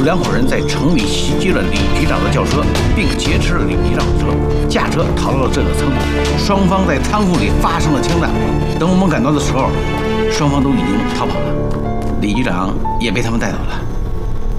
有2伙人在城里袭击了李局长的轿车，并劫持了李局长的车，驾车逃到了这个仓库。双方在仓库里发生了枪战。等我们赶到的时候，双方都已经逃跑了，李局长也被他们带走了。